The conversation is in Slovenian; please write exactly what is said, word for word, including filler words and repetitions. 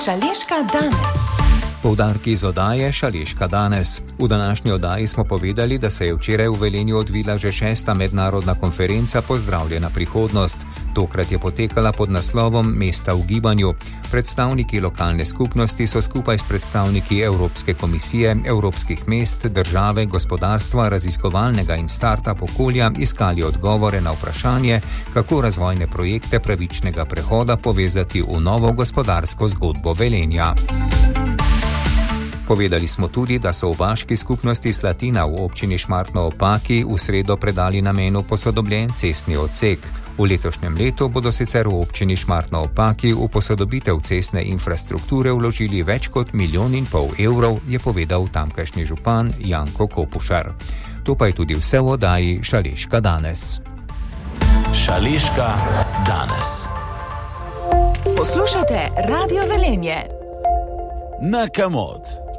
Šaleška danes. Poudarki iz oddaje Šaleška danes. V današnji oddaji smo povedali, da se je včeraj v Velenju odvila že šesta mednarodna konferenca Pozdravljena prihodnost. Tokrat je potekala pod naslovom Mesta v gibanju. Predstavniki lokalne skupnosti so skupaj s predstavniki Evropske komisije, evropskih mest, države, gospodarstva, raziskovalnega in start-up okolja iskali odgovore na vprašanje, kako razvojne projekte pravičnega prehoda povezati v novo gospodarsko zgodbo Velenja. Povedali smo tudi, da so v vaški skupnosti Slatina v občini Šmartno ob Paki v sredo predali namenu posodobljen cestni odsek. V letošnjem letu bodo sicer v občini Šmartno ob Paki v posodobitev cestne infrastrukture vložili več kot milijon in pol evrov, je povedal tamkajšnji župan Janko Kopušar. To pa je tudi vse v oddaji Šaleška danes. Šaleška danes. Poslušate Radio Velenje. Na Kamot.